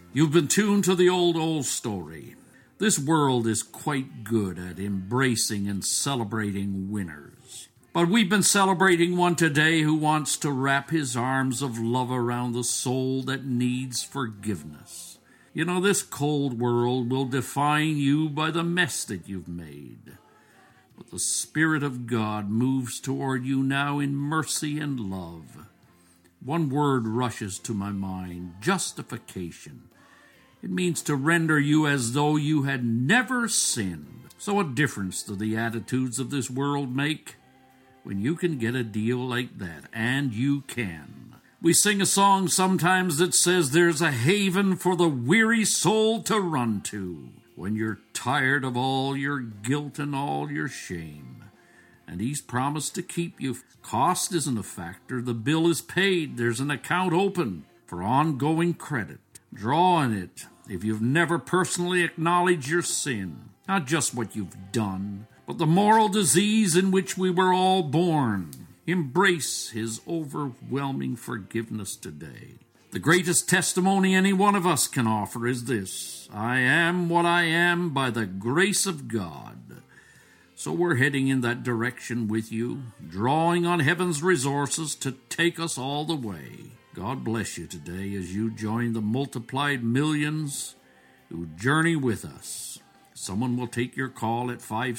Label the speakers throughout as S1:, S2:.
S1: You've been tuned to the old story. This world is quite good at embracing and celebrating winners. But we've been celebrating one today who wants to wrap his arms of love around the soul that needs forgiveness. You know, this cold world will define you by the mess that you've made. But the Spirit of God moves toward you now in mercy and love. One word rushes to my mind: justification. It means to render you as though you had never sinned. So what difference do the attitudes of this world make when you can get a deal like that? And you can. We sing a song sometimes that says there's a haven for the weary soul to run to when you're tired of all your guilt and all your shame. And He's promised to keep you. Cost isn't a factor. The bill is paid. There's an account open for ongoing credit. Draw on it if you've never personally acknowledged your sin, not just what you've done, but the moral disease in which we were all born. Embrace His overwhelming forgiveness today. The greatest testimony any one of us can offer is this: I am what I am by the grace of God. So we're heading in that direction with you, drawing on heaven's resources to take us all the way. God bless you today as you join the multiplied millions who journey with us. Someone will take your call at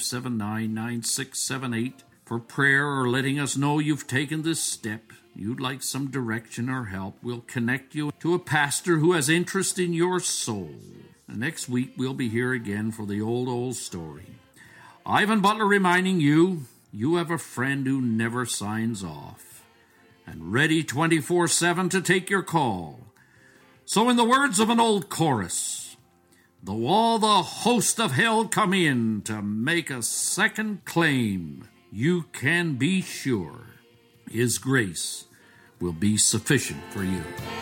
S1: 579-9678 for prayer or letting us know you've taken this step. You'd like some direction or help. We'll connect you to a pastor who has interest in your soul. And next week we'll be here again for the old story. Ivan Butler reminding you, you have a friend who never signs off and ready 24/7 to take your call. So in the words of an old chorus, though all the host of hell come in to make a second claim, you can be sure His grace will be sufficient for you.